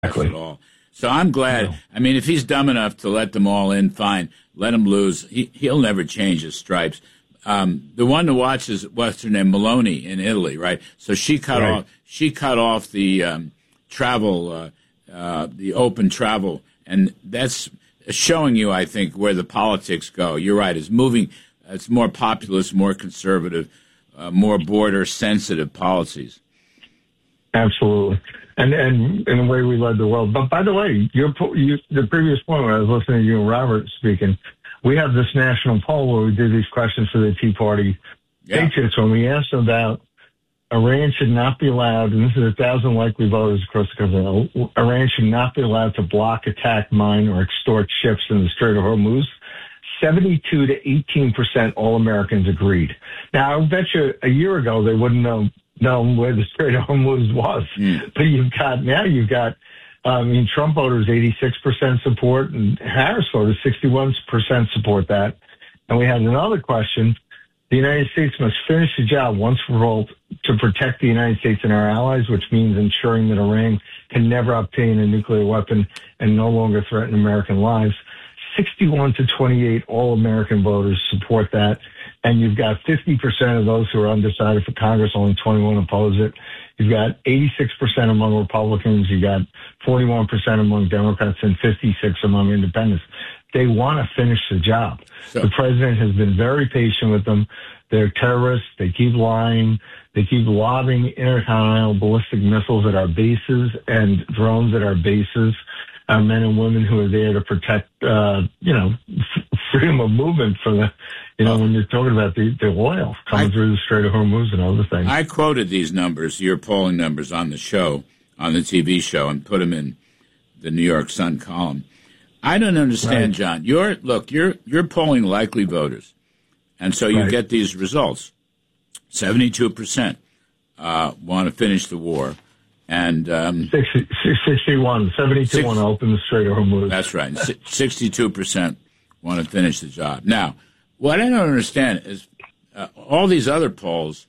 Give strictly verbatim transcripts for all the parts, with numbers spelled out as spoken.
Exactly. at all. So I'm glad. No. I mean, if he's dumb enough to let them all in, fine. Let him lose. He, he'll never change his stripes. Um, the one to watch is what's her name, Meloni in Italy, right? So she cut Right. off. She cut off the um, travel, uh, uh, the open travel, and that's showing you, I think, where the politics go. You're right. It's moving. It's more populist, more conservative, uh, more border-sensitive policies. Absolutely. And and in a way, we led the world. But by the way, your you, the previous point when I was listening to you and Robert speaking, we have this national poll where we did these questions for the Tea Party Yeah. patriots when we asked them about Iran should not be allowed, and this is a thousand likely voters across the country, Iran should not be allowed to block, attack, mine, or extort ships in the Strait of Hormuz. seventy-two to eighteen percent all Americans agreed. Now, I bet you a year ago they wouldn't know, know where the Strait of Hormuz was. Mm. But you've got, now you've got, I mean, Trump voters eighty-six percent support, and Harris voters sixty-one percent support that. And we had another question. The United States must finish the job once for all to protect the United States and our allies, which means ensuring that Iran can never obtain a nuclear weapon and no longer threaten American lives. sixty-one to twenty-eight all American voters support that. And you've got fifty percent of those who are undecided for Congress, only twenty-one oppose it. You've got eighty-six percent among Republicans. You've got forty-one percent among Democrats and fifty-six among independents. They want to finish the job. So, the president has been very patient with them. They're terrorists. They keep lying. They keep lobbing intercontinental ballistic missiles at our bases and drones at our bases. Our men and women who are there to protect, uh, you know, f- freedom of movement for the, you know, when you're talking about the, the oil coming I, through the Strait of Hormuz and other things. I quoted these numbers, your polling numbers, on the show, on the T V show, and put them in the New York Sun column. I don't understand, Right. John. You're look, you're you're polling likely voters, and so you Right. get these results. Seventy-two percent uh, want to finish the war, and um, sixty, sixty-one, seventy-two Six, want to open the Strait of Hormuz. that's right. Sixty-two percent want to finish the job. Now, what I don't understand is uh, all these other polls,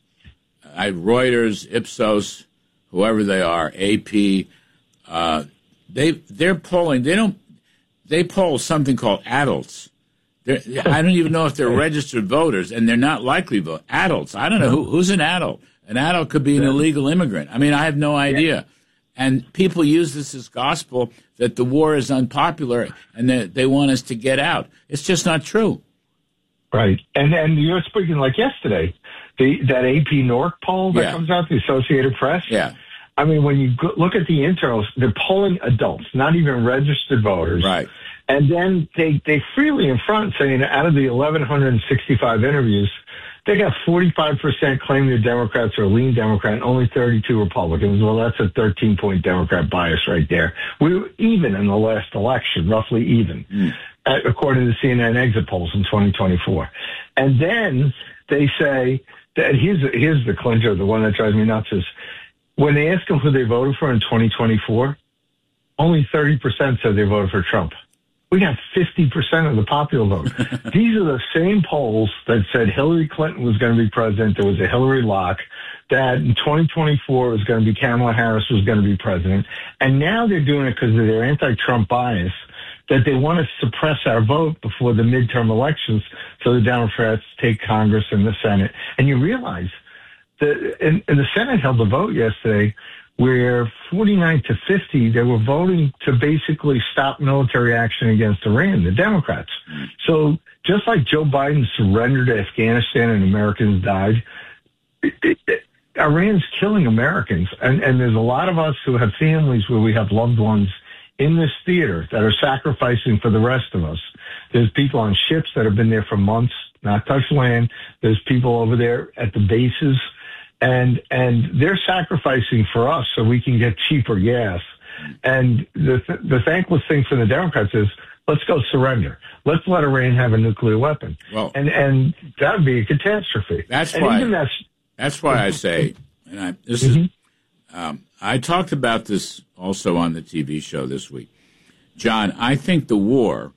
I Reuters, Ipsos, whoever they are, A P, uh, they they're polling. They don't. They poll something called adults. They're, I don't even know if they're registered voters, and they're not likely vote adults. I don't know who, who's an adult. An adult could be an illegal immigrant. I mean, I have no idea. And people use this as gospel that the war is unpopular and that they want us to get out. It's just not true. Right. And and you're speaking like yesterday, the that A P North poll that Yeah. comes out, the Associated Press. Yeah. I mean, when you go, look at the internals, they're polling adults, not even registered voters. Right. And then they, they freely in front saying out of the eleven sixty-five interviews, they got forty-five percent claim they're Democrats or lean Democrat and only thirty-two Republicans. Well, that's a thirteen-point Democrat bias right there. We were even in the last election, roughly even, Mm. uh, according to C N N exit polls in twenty twenty-four. And then they say that here's, here's the clincher, the one that drives me nuts is when they ask them who they voted for in twenty twenty-four, only thirty percent said they voted for Trump. We got fifty percent of the popular vote. These are the same polls that said Hillary Clinton was going to be president. There was a Hillary lock. That in twenty twenty-four it was going to be Kamala Harris was going to be president. And now they're doing it because of their anti-Trump bias, that they want to suppress our vote before the midterm elections so the Democrats take Congress and the Senate. And you realize that and, and the Senate held a vote yesterday where forty-nine to fifty, they were voting to basically stop military action against Iran, the Democrats. So just like Joe Biden surrendered to Afghanistan and Americans died, it, it, it, Iran's killing Americans. And, and there's a lot of us who have families where we have loved ones in this theater that are sacrificing for the rest of us. There's people on ships that have been there for months, not touched land. There's people over there at the bases. And and they're sacrificing for us so we can get cheaper gas. And the th- the thankless thing for the Democrats is let's go surrender. Let's let Iran have a nuclear weapon. Well, and and that would be a catastrophe. That's and why. Even that's, that's why I say, and I this mm-hmm. is. Um, I talked about this also on the T V show this week, John. I think the war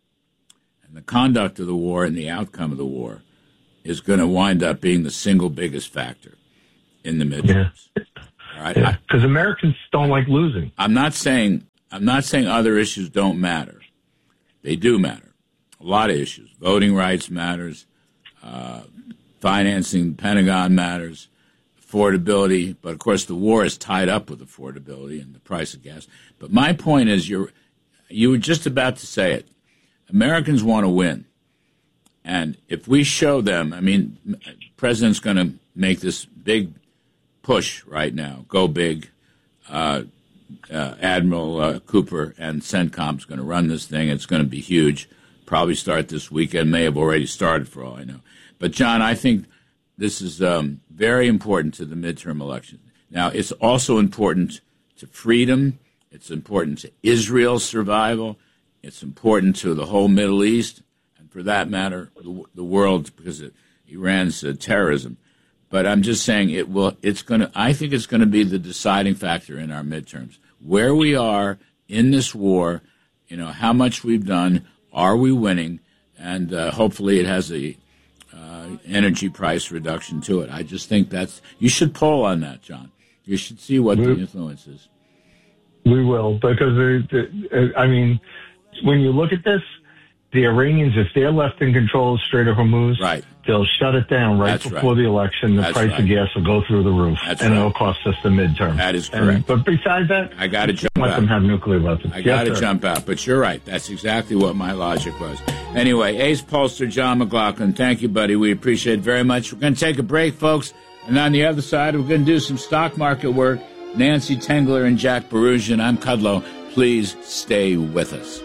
and the conduct of the war and the outcome of the war is going to wind up being the single biggest factor in the midterms. Yeah. All All right, because yeah, Americans don't like losing. I'm not saying I'm not saying other issues don't matter. They do matter. A lot of issues. Voting rights matters. Uh, financing the Pentagon matters. Affordability. But, of course, the war is tied up with affordability and the price of gas. But my point is, you're, you were just about to say it. Americans want to win. And if we show them, I mean, the president's going to make this big push right now, go big. Uh, uh, Admiral uh, Cooper and CENTCOM's going to run this thing. It's going to be huge. Probably start this weekend. May have already started for all I know. But, John, I think this is um, very important to the midterm election. Now, it's also important to freedom. It's important to Israel's survival. It's important to the whole Middle East, and for that matter, the, the world, because of Iran's uh, terrorism. But I'm just saying it will. It's going to. I think it's going to be the deciding factor in our midterms. Where we are in this war, you know, how much we've done, are we winning, and uh, hopefully it has a uh, energy price reduction to it. I just think that's. You should poll on that, John. You should see what we, the influence is. We will, because uh, I mean, when you look at this, the Iranians, if they're left in control of Strait of Hormuz, right, they'll shut it down right That's before right. the election. The That's price right. of gas will go through the roof, That's and right. it'll cost us the midterm. That is correct. And, but besides that, I got to jump let out. them have nuclear weapons. I got to yes, jump out. But you're right. That's exactly what my logic was. Anyway, Ace Pollster, John McLaughlin, thank you, buddy. We appreciate it very much. We're going to take a break, folks. And on the other side, we're going to do some stock market work. Nancy Tengler and Jack Barusian. I'm Kudlow. Please stay with us.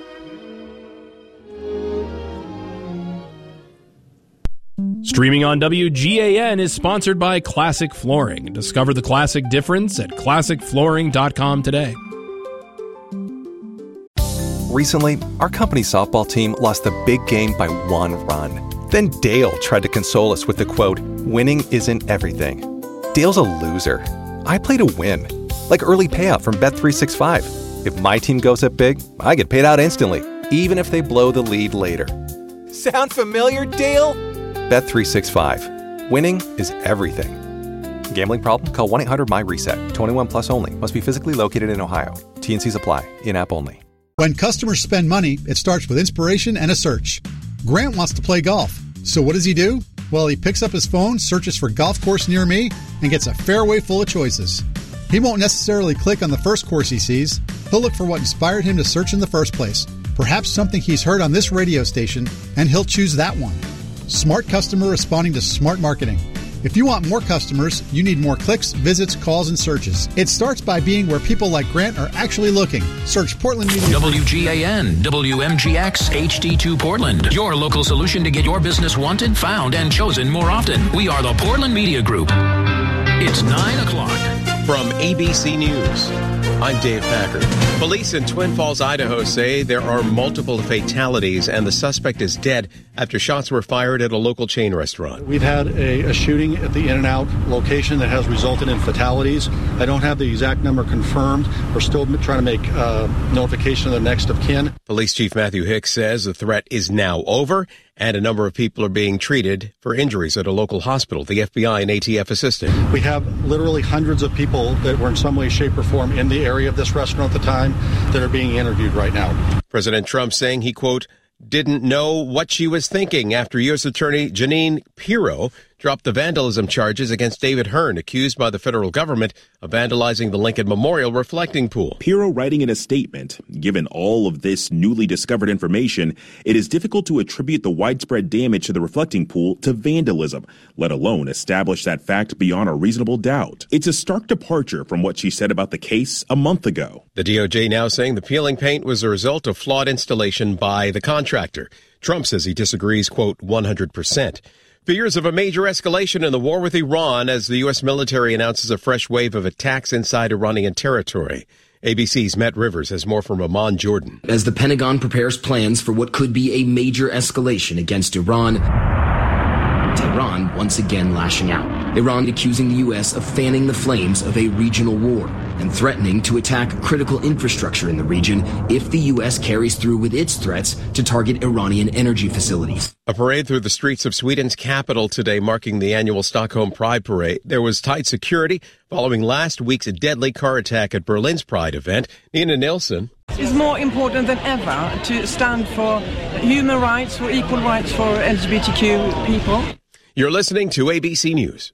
Streaming on W G A N is sponsored by Classic Flooring. Discover the classic difference at classic flooring dot com today. Recently, our company's softball team lost the big game by one run. Then Dale tried to console us with the quote, "Winning isn't everything." Dale's a loser. I play to win. Like early payout from Bet three sixty-five. If my team goes up big, I get paid out instantly, even if they blow the lead later. Sound familiar, Dale? Bet three sixty-five. Winning is everything. Gambling problem? Call one eight hundred M Y reset. twenty-one plus only. Must be physically located in Ohio. T N Cs apply. In-app only. When customers spend money, it starts with inspiration and a search. Grant wants to play golf. So what does he do? Well, he picks up his phone, searches for golf course near me, and gets a fairway full of choices. He won't necessarily click on the first course he sees. He'll look for what inspired him to search in the first place. Perhaps something he's heard on this radio station, and he'll choose that one. Smart customer responding to smart marketing. If you want more customers, you need more clicks, visits, calls, and searches. It starts by being where people like Grant are actually looking. Search Portland Media. W G A N, W M G X, H D two Portland. Your local solution to get your business wanted, found, and chosen more often. We are the Portland Media Group. It's nine o'clock. From A B C News, I'm Dave Packard. Police in Twin Falls, Idaho say there are multiple fatalities and the suspect is dead after shots were fired at a local chain restaurant. We've had a, a shooting at the In-N-Out location that has resulted in fatalities. I don't have the exact number confirmed. We're still trying to make uh, notification of the next of kin. Police Chief Matthew Hicks says the threat is now over and a number of people are being treated for injuries at a local hospital. The F B I and A T F assisted. We have literally hundreds of people that were in some way, shape, or form in the area of this restaurant at the time that are being interviewed right now. President Trump saying he, quote, didn't know what she was thinking after U S Attorney Jeanine Pirro dropped the vandalism charges against David Hearn, accused by the federal government of vandalizing the Lincoln Memorial reflecting pool. Pirro writing in a statement, given all of this newly discovered information, it is difficult to attribute the widespread damage to the reflecting pool to vandalism, let alone establish that fact beyond a reasonable doubt. It's a stark departure from what she said about the case a month ago. The D O J now saying the peeling paint was a result of flawed installation by the contractor. Trump says he disagrees, quote, one hundred percent. Fears of a major escalation in the war with Iran as the U S military announces a fresh wave of attacks inside Iranian territory. A B C's Matt Rivers has more from Amman Jordan. As the Pentagon prepares plans for what could be a major escalation against Iran, Tehran once again lashing out. Iran accusing the U S of fanning the flames of a regional war. and threatening to attack critical infrastructure in the region if the U S carries through with its threats to target Iranian energy facilities. A parade through the streets of Sweden's capital today, marking the annual Stockholm Pride Parade. There was tight security following last week's deadly car attack at Berlin's Pride event. Nina Nilsson. It's more important than ever to stand for human rights, for equal rights for L G B T Q people. You're listening to A B C News.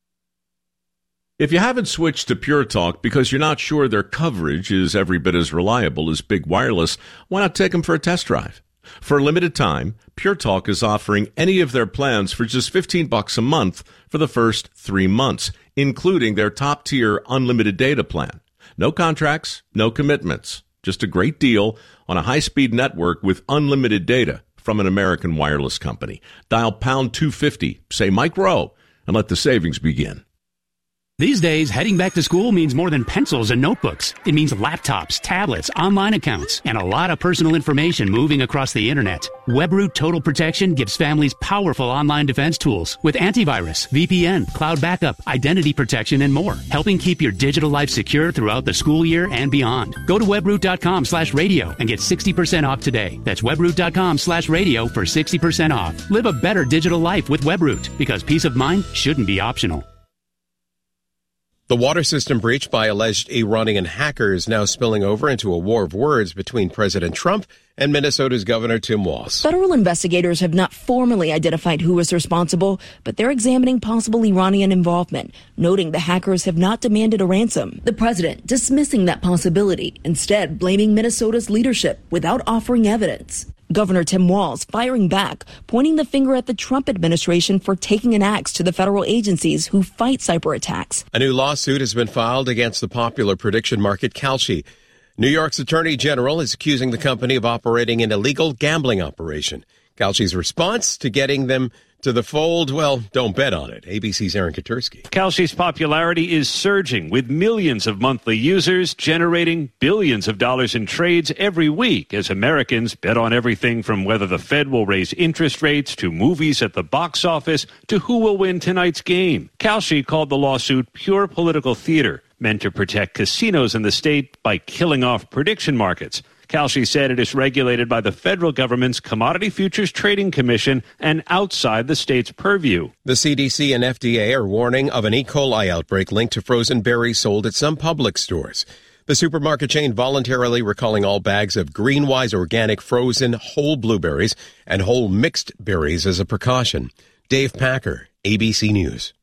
If you haven't switched to Pure Talk because you're not sure their coverage is every bit as reliable as Big Wireless, why not take them for a test drive? For a limited time, Pure Talk is offering any of their plans for just fifteen bucks a month for the first three months, including their top-tier unlimited data plan. No contracts, no commitments. Just a great deal on a high-speed network with unlimited data from an American wireless company. Dial pound two fifty, say Mike Rowe, and let the savings begin. These days, heading back to school means more than pencils and notebooks. It means laptops, tablets, online accounts, and a lot of personal information moving across the internet. WebRoot Total Protection gives families powerful online defense tools with antivirus, V P N, cloud backup, identity protection, and more, helping keep your digital life secure throughout the school year and beyond. Go to webroot.com slash radio and get sixty percent off today. That's webroot.com slash radio for sixty percent off. Live a better digital life with WebRoot, because peace of mind shouldn't be optional. The water system breach by alleged Iranian hackers now spilling over into a war of words between President Trump and Minnesota's Governor Tim Walz. Federal investigators have not formally identified who is responsible, but they're examining possible Iranian involvement, noting the hackers have not demanded a ransom. The president dismissing that possibility, instead blaming Minnesota's leadership without offering evidence. Governor Tim Walz firing back, pointing the finger at the Trump administration for taking an axe to the federal agencies who fight cyber attacks. A new lawsuit has been filed against the popular prediction market Kalshi. New York's Attorney General is accusing the company of operating an illegal gambling operation. Kalshi's response to getting them to the fold, well, don't bet on it. A B C's Aaron Katursky. Kalshi's popularity is surging, with millions of monthly users generating billions of dollars in trades every week as Americans bet on everything from whether the Fed will raise interest rates to movies at the box office to who will win tonight's game. Kalshi called the lawsuit pure political theater, meant to protect casinos in the state by killing off prediction markets. Kalshi said it is regulated by the federal government's Commodity Futures Trading Commission and outside the state's purview. The C D C and F D A are warning of an E. coli outbreak linked to frozen berries sold at some Publix stores. The supermarket chain voluntarily recalling all bags of Greenwise organic frozen whole blueberries and whole mixed berries as a precaution. Dave Packer, A B C News.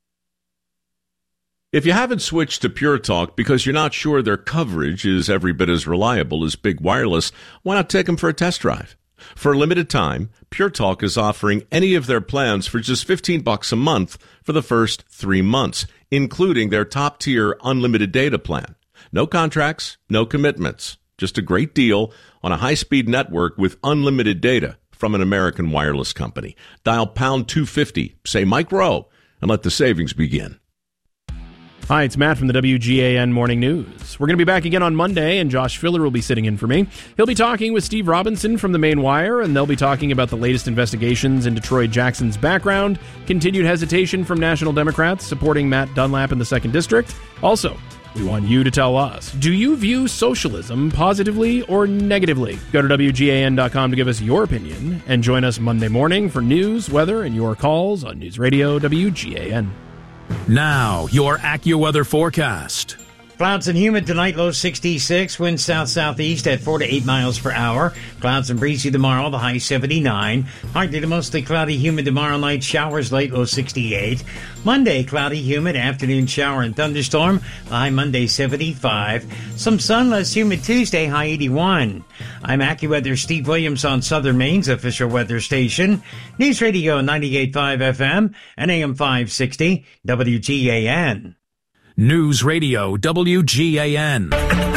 If you haven't switched to Pure Talk because you're not sure their coverage is every bit as reliable as Big Wireless, why not take them for a test drive? For a limited time, Pure Talk is offering any of their plans for just fifteen bucks a month for the first three months, including their top-tier unlimited data plan. No contracts, no commitments. Just a great deal on a high-speed network with unlimited data from an American wireless company. Dial pound two fifty, say Mike Rowe, and let the savings begin. Hi, it's Matt from the W G A N Morning News. We're going to be back again on Monday, and Josh Filler will be sitting in for me. He'll be talking with Steve Robinson from the Maine Wire, and they'll be talking about the latest investigations into Troy Jackson's background, continued hesitation from National Democrats supporting Matt Dunlap in the second District. Also, we want you to tell us, do you view socialism positively or negatively? Go to W G A N dot com to give us your opinion, and join us Monday morning for news, weather, and your calls on News Radio W G A N. Now, your AccuWeather forecast. Clouds and humid tonight, low sixty-six, wind south-southeast at four to eight miles per hour. Clouds and breezy tomorrow, the high seventy-nine. Partly to mostly cloudy, humid tomorrow night, showers late, low sixty-eight. Monday, cloudy, humid, afternoon shower and thunderstorm, high Monday seventy-five. Some sun, less humid Tuesday, high eighty-one. I'm AccuWeather Steve Williams on Southern Maine's official weather station. News Radio ninety-eight point five F M and A M five sixty, W G A N. News Radio W G A N.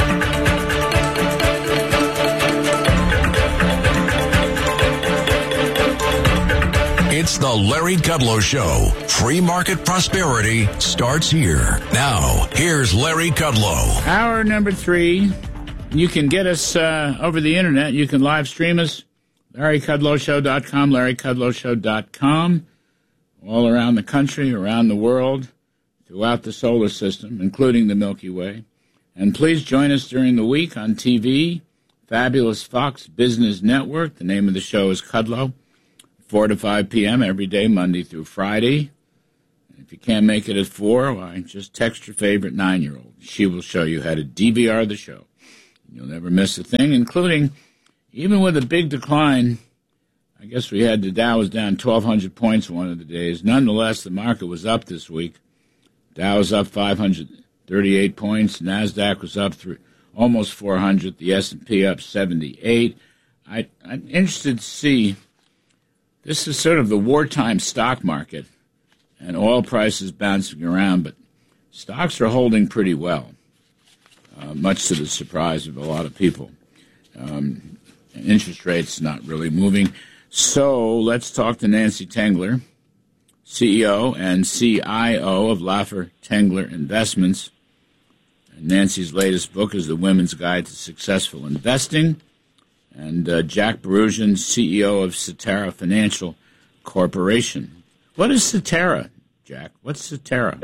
It's the Larry Kudlow Show. Free market prosperity starts here. Now, here's Larry Kudlow. Hour number three. You can get us uh, over the internet. You can live stream us. Larry Kudlow Show dot com, Larry Kudlow Show dot com. All around the country, around the world, throughout the solar system, including the Milky Way. And please join us during the week on T V, Fabulous Fox Business Network. The name of the show is Kudlow, four to five p.m. every day, Monday through Friday. If you can't make it at four, why, just text your favorite nine-year-old. She will show you how to D V R the show. You'll never miss a thing, including, even with a big decline, I guess we had the Dow was down twelve hundred points one of the days. Nonetheless, the market was up this week. Dow was up five hundred thirty-eight points. NASDAQ was up through almost four hundred. The S and P up seventy-eight. I, I'm interested to see, this is sort of the wartime stock market, and oil prices bouncing around, but stocks are holding pretty well, uh, much to the surprise of a lot of people. Um, interest rates not really moving. So let's talk to Nancy Tengler, C E O and C I O of Laffer Tengler Investments. And Nancy's latest book is The Women's Guide to Successful Investing. And uh, Jack Berusian, C E O of Cetera Financial Corporation. What is Cetera, Jack? What's Cetera?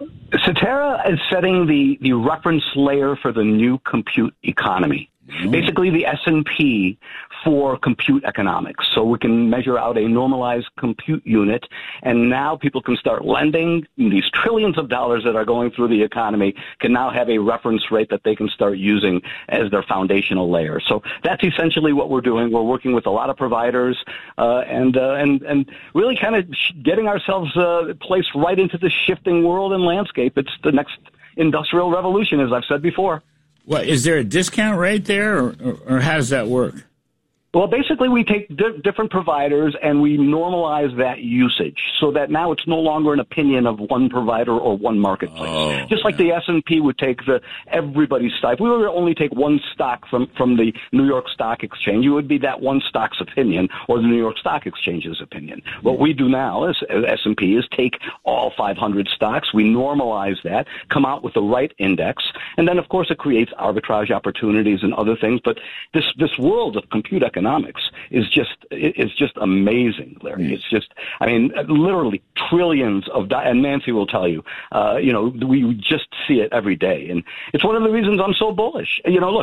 Cetera is setting the, the reference layer for the new compute economy. Oh. Basically, the S and P for compute economics. So we can measure out a normalized compute unit, and now people can start lending. These trillions of dollars that are going through the economy can now have a reference rate that they can start using as their foundational layer. So that's essentially what we're doing. We're working with a lot of providers uh, and, uh, and, and really kind of getting ourselves uh, placed right into the shifting world and landscape. It's the next industrial revolution, as I've said before. Well, is there a discount rate there, or, or, or how does that work? Well, basically, we take di- different providers and we normalize that usage so that now it's no longer an opinion of one provider or one marketplace. Oh, Just like yeah. the S and P would take the everybody's stock. We would only take one stock from, from the New York Stock Exchange. It would be that one stock's opinion or the New York Stock Exchange's opinion. What we do now as, as S and P is take all five hundred stocks, we normalize that, come out with the right index, and then, of course, it creates arbitrage opportunities and other things. But this, this world of compute economics Economics is just is just amazing, Larry. It's just, I mean, literally trillions of di- and Nancy will tell you, uh, you know, we just see it every day, and it's one of the reasons I'm so bullish. You know, look,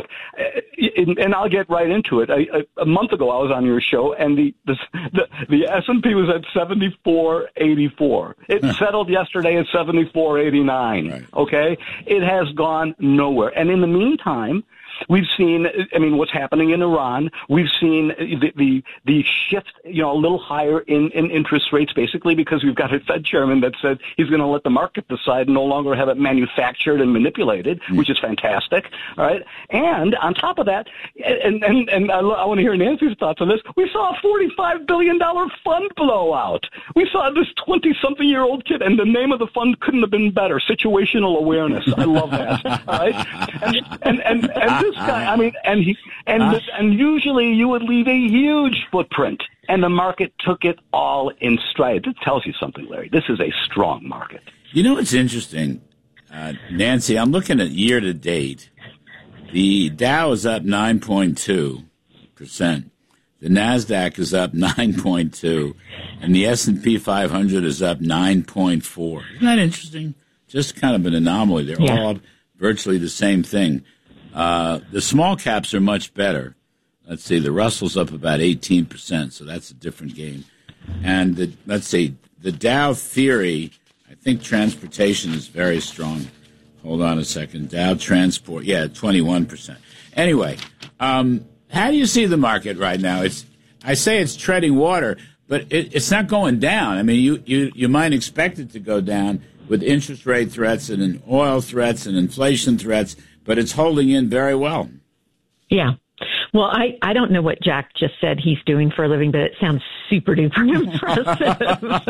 and I'll get right into it. I, a month ago, I was on your show, and the the the, the S and P was at seventy-four eighty-four. It settled yesterday at seventy-four eighty-nine. Right. Okay, it has gone nowhere, and in the meantime, we've seen, I mean, what's happening in Iran. We've seen the the, the shift, you know, a little higher in, in interest rates, basically because we've got a Fed chairman that said he's going to let the market decide and no longer have it manufactured and manipulated, mm. which is fantastic. All right. And on top of that, and, and, and I, I want to hear Nancy's thoughts on this, we saw a forty-five billion dollars fund blowout. We saw this twenty-something-year-old kid, and the name of the fund couldn't have been better, Situational Awareness. I love that. All right. And, and, and, and this guy, I mean, and he, and uh, and usually you would leave a huge footprint, and the market took it all in stride. This tells you something, Larry. This is a strong market. You know what's interesting, uh, Nancy? I'm looking at year to date. The Dow is up nine point two percent. The Nasdaq is up nine point two, and the S and P five hundred is up nine point four. Isn't that interesting? Just kind of an anomaly. They're yeah. all virtually the same thing. Uh, the small caps are much better. Let's see, the Russell's up about eighteen percent, so that's a different game. And the, let's see, the Dow theory, I think transportation is very strong. Hold on a second. Dow transport, yeah, twenty-one percent. Anyway, um, how do you see the market right now? It's, I say it's treading water, but it, it's not going down. I mean, you, you, you might expect it to go down with interest rate threats and oil threats and inflation threats, but it's holding in very well. Yeah. Well, I, I don't know what Jack just said he's doing for a living, but it sounds super duper impressive.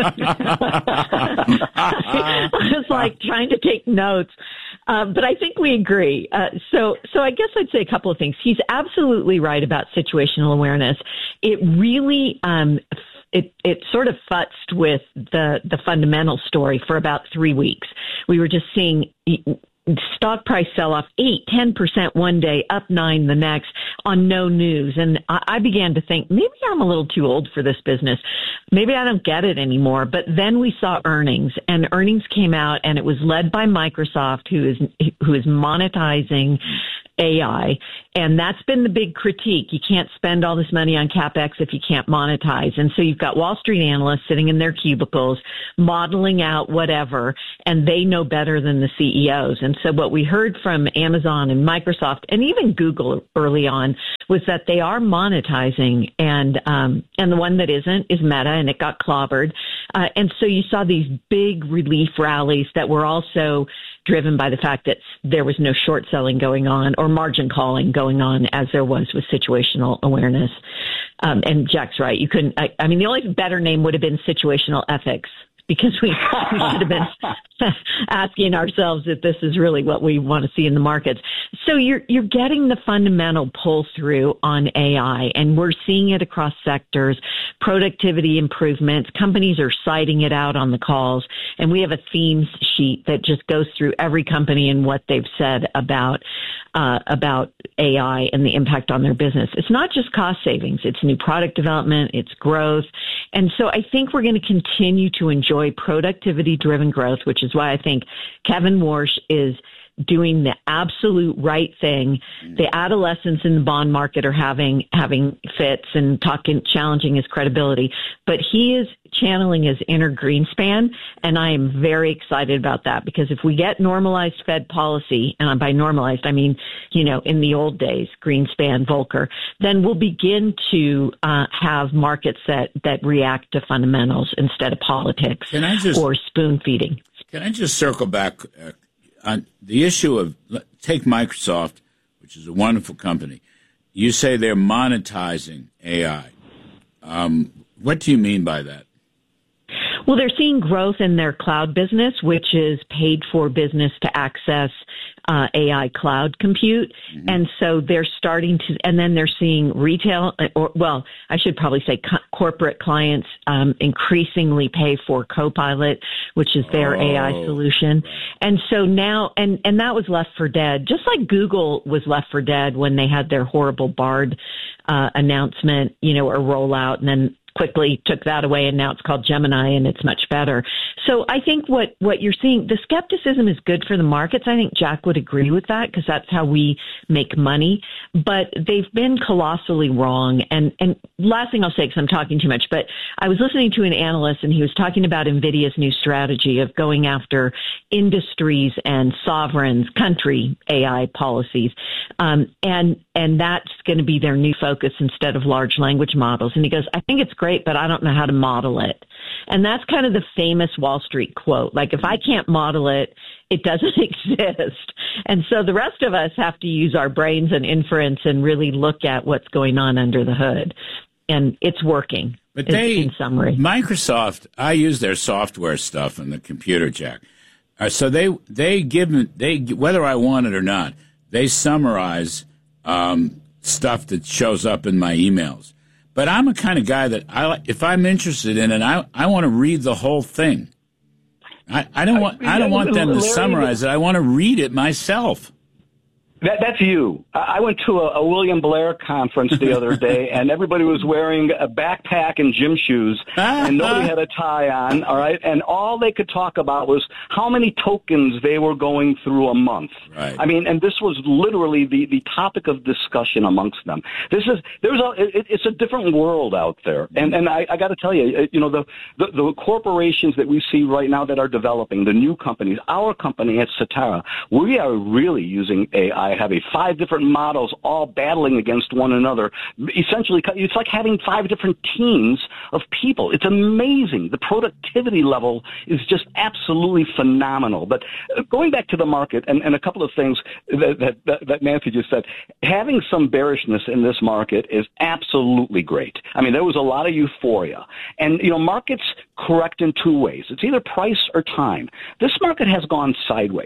I was like trying to take notes. Um, but I think we agree. Uh, so, so I guess I'd say a couple of things. He's absolutely right about situational awareness. It really, um, It it sort of futzed with the, the fundamental story for about three weeks. We were just seeing stock price sell off eight, ten percent one day, up nine the next. on no news. And I, I began to think, maybe I'm a little too old for this business. Maybe I don't get it anymore. But then we saw earnings, and earnings came out, and it was led by Microsoft, who is who is monetizing A I. And that's been the big critique. You can't spend all this money on CapEx if you can't monetize. And so you've got Wall Street analysts sitting in their cubicles, modeling out whatever, and they know better than the C E Os. And so what we heard from Amazon and Microsoft and even Google early on was that they are monetizing, and um, and the one that isn't is Meta, and it got clobbered. Uh, and so you saw these big relief rallies that were also driven by the fact that there was no short selling going on or margin calling going on as there was with situational awareness. Um, and Jack's right. You couldn't, I, I mean, the only better name would have been situational ethics, because we, we should have been asking ourselves if this is really what we want to see in the markets. So you're you're getting the fundamental pull through on A I, and we're seeing it across sectors, productivity improvements. Companies are citing it out on the calls, and we have a themes sheet that just goes through every company and what they've said about uh, about A I and the impact on their business. It's not just cost savings; it's new product development, it's growth, and so I think we're going to continue to enjoy productivity-driven growth, which is why I think Kevin Warsh is doing the absolute right thing. The adolescents in the bond market are having having fits and talking, challenging his credibility, but he is channeling his inner Greenspan, and I am very excited about that, because if we get normalized Fed policy, and by normalized I mean, you know, in the old days, Greenspan, Volcker, then we'll begin to uh, have markets that that react to fundamentals instead of politics Can I just, or spoon feeding. Can I just circle back uh, on the issue of, take Microsoft, which is a wonderful company. You say they're monetizing A I. Um, what do you mean by that? Well, they're seeing growth in their cloud business, which is paid for business to access uh, A I cloud compute. Mm-hmm. And so they're starting to, and then they're seeing retail, or well, I should probably say co- corporate clients um, increasingly pay for Copilot, which is their oh, A I solution. Right. And so now, and, and that was left for dead, just like Google was left for dead when they had their horrible Bard uh, announcement, you know, or rollout, and then quickly took that away, and now it's called Gemini, and it's much better. So I think what, what you're seeing, the skepticism is good for the markets. I think Jack would agree with that, because that's how we make money. But they've been colossally wrong. And, and last thing I'll say, because I'm talking too much, but I was listening to an analyst, and he was talking about NVIDIA's new strategy of going after industries and sovereigns, country A I policies. Um, and, and that's going to be their new focus instead of large language models. And he goes, I think it's great, but I don't know how to model it. And that's kind of the famous Wall Street quote. Like, if I can't model it, it doesn't exist. And so the rest of us have to use our brains and inference and really look at what's going on under the hood. And it's working. But they, in summary, Microsoft, I use their software stuff in the computer, Jack. Uh, so they they give me, they whether I want it or not, they summarize um, stuff that shows up in my emails. But I'm a kind of guy that I, if I'm interested in it, I I want to read the whole thing. I, I don't want I don't want them to summarize it. I want to read it myself. That, that's you. I went to a, a William Blair conference the other day, and everybody was wearing a backpack and gym shoes, and nobody had a tie on, all right? And all they could talk about was how many tokens they were going through a month. Right. I mean, and this was literally the, the topic of discussion amongst them. This is, there's a, it, it's a different world out there. And, and I, I got to tell you, you know, the, the, the corporations that we see right now that are developing, the new companies, our company at Cetera, we are really using A I. I have a five different models all battling against one another. Essentially, it's like having five different teams of people. It's amazing. The productivity level is just absolutely phenomenal. But going back to the market, and, and a couple of things that, that, that Nancy just said, having some bearishness in this market is absolutely great. I mean, there was a lot of euphoria. And, you know, markets correct in two ways. It's either price or time. This market has gone sideways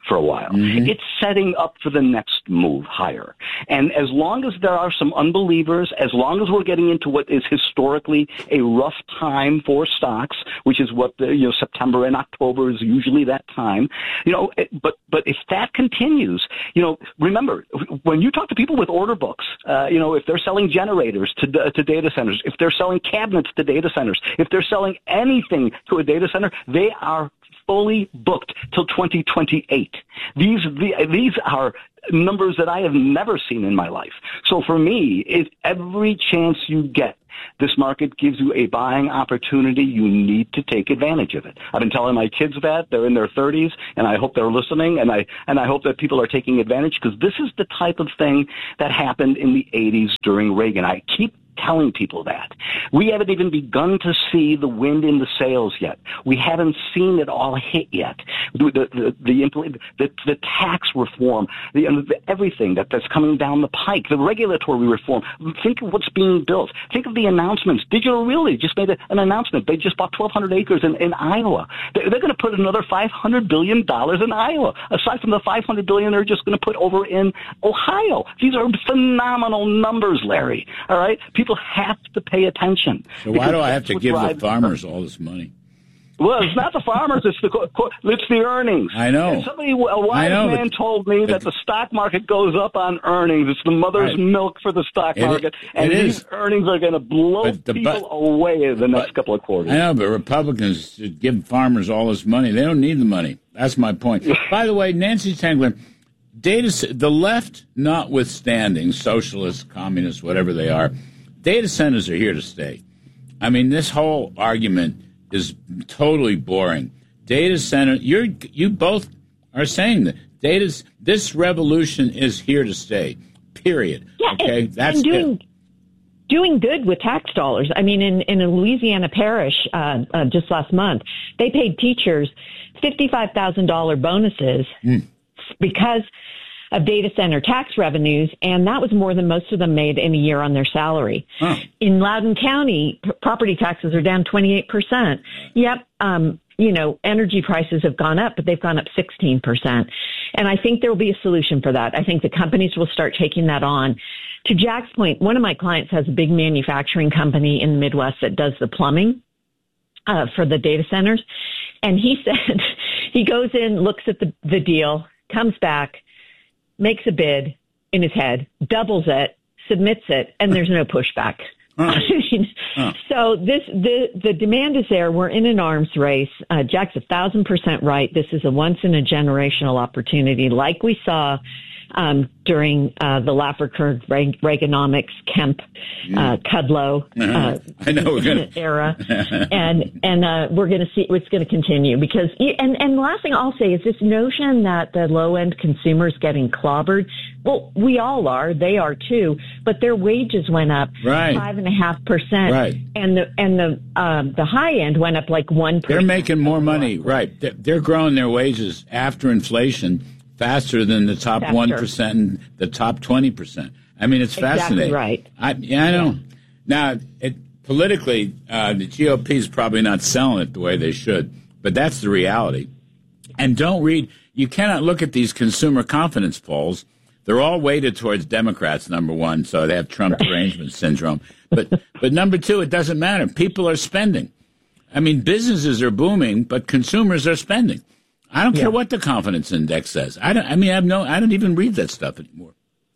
for a while. Mm-hmm. It's setting up for the next move higher. And as long as there are some unbelievers, as long as we're getting into what is historically a rough time for stocks, which is what the, you know, September and October is usually that time, you know, but, but if that continues, you know, remember, when you talk to people with order books, uh, you know, if they're selling generators to, to data centers, if they're selling cabinets to data centers, if they're selling anything to a data center, they are fully booked till twenty twenty-eight. These the, these are numbers that I have never seen in my life. So for me, if every chance you get, this market gives you a buying opportunity, you need to take advantage of it. I've been telling my kids that. They're in their thirties, and I hope they're listening, and I and I hope that people are taking advantage, because this is the type of thing that happened in the eighties during Reagan. I keep telling people that. We haven't even begun to see the wind in the sails yet. We haven't seen it all hit yet. The the the, the, the, the tax reform, the, the everything that, that's coming down the pike, the regulatory reform. Think of what's being built. Think of the announcements. Digital Realty just made a, an announcement. They just bought twelve hundred acres in, in Iowa. They're, they're going to put another five hundred billion dollars in Iowa, aside from the five hundred billion dollars they're just going to put over in Ohio. These are phenomenal numbers, Larry. All right? People have to pay attention. So why do I have to give the farmers all this money? Well, it's not the farmers; it's the it's the earnings. I know. And somebody, a wise know, man, told me that the stock market goes up on earnings. It's the mother's right. milk for the stock it, market, it and is. these earnings are going to blow the, people but, away in the next but, couple of quarters. I know, but Republicans should give farmers all this money. They don't need the money. That's my point. By the way, Nancy Tengler, data the left, notwithstanding, socialists, communists, whatever they are, data centers are here to stay. I mean, this whole argument is totally boring. Data center, you're you both are saying that data's this revolution is here to stay. Period. Yeah, okay, and, that's and doing it. doing good with tax dollars. I mean, in in a Louisiana parish uh, uh, just last month, they paid teachers fifty-five thousand dollars bonuses mm. because of data center tax revenues, and that was more than most of them made in a year on their salary. Huh. In Loudoun County, p- property taxes are down twenty-eight percent. Yep, um, you know, energy prices have gone up, but they've gone up sixteen percent. And I think there will be a solution for that. I think the companies will start taking that on. To Jack's point, one of my clients has a big manufacturing company in the Midwest that does the plumbing uh, for the data centers. And he said he goes in, looks at the, the deal, comes back, makes a bid in his head, doubles it, submits it, and there's no pushback. Huh. I mean, huh. So this the the demand is there. We're in an arms race. Uh, Jack's a thousand percent right. This is a once in a generational opportunity, like we saw um, during uh, the Laffer-Kurd Reg- Reaganomics, Kemp, uh, Kudlow uh, I know we're gonna... era, and and uh, we're going to see it's going to continue because. And and the last thing I'll say is this notion that the low end consumer is getting clobbered. Well, we all are. They are too. But their wages went up right. five and a half percent, right? And the and the um, the high end went up like one percent. They're making more money, right? They're growing their wages after inflation faster than the top one percent and the top twenty percent. I mean, it's fascinating. Exactly right. I, yeah, I know. Yeah. Now, it, politically, uh, the G O P is probably not selling it the way they should, but that's the reality. And don't read. You cannot look at these consumer confidence polls. They're all weighted towards Democrats, number one, so they have Trump derangement syndrome. But but number two, it doesn't matter. People are spending. I mean, businesses are booming, but consumers are spending. I don't yeah. care what the confidence index says. I don't. I mean, I have no. I don't even read that stuff anymore.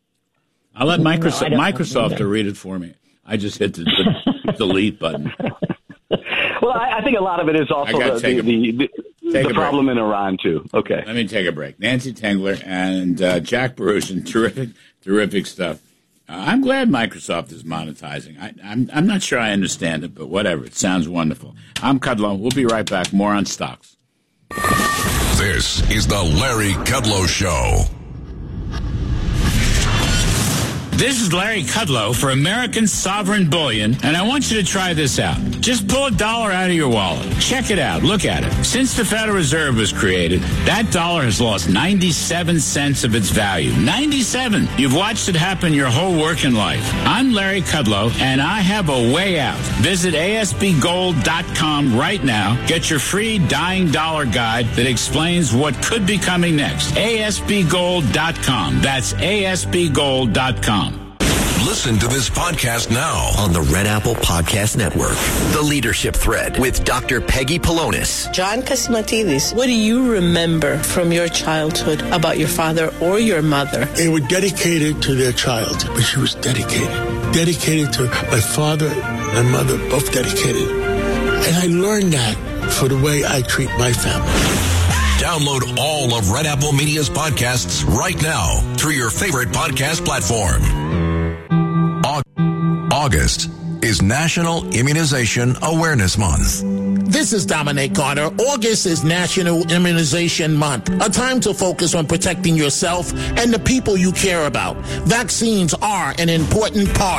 I'll let Microsoft no, Microsoft to read it for me. I just hit the, the delete button. Well, I, I think a lot of it is also the, the, a, the, the, the problem in Iran, too. Okay. Let me take a break. Nancy Tengler and uh, Jack Baruchin, terrific, terrific stuff. Uh, I'm glad Microsoft is monetizing. I, I'm, I'm not sure I understand it, but whatever. It sounds wonderful. I'm Kudlow. We'll be right back. More on stocks. This is the Larry Kudlow Show. This is Larry Kudlow for American Sovereign Bullion, and I want you to try this out. Just pull a dollar out of your wallet. Check it out. Look at it. Since the Federal Reserve was created, that dollar has lost ninety-seven cents of its value. ninety-seven! You've watched it happen your whole working life. I'm Larry Kudlow, and I have a way out. Visit A S B gold dot com right now. Get your free Dying Dollar Guide that explains what could be coming next. A S B gold dot com. That's A S B gold dot com. Listen to this podcast now on the Red Apple Podcast Network. The Leadership Thread with Doctor Peggy Polonis. John Cassimatidis, what do you remember from your childhood about your father or your mother? They were dedicated to their child, but she was dedicated. Dedicated to my father and mother, both dedicated. And I learned that for the way I treat my family. Download all of Red Apple Media's podcasts right now through your favorite podcast platform. August is National Immunization Awareness Month. This is Dominic Carter. August is National Immunization Month, a time to focus on protecting yourself and the people you care about. Vaccines are an important part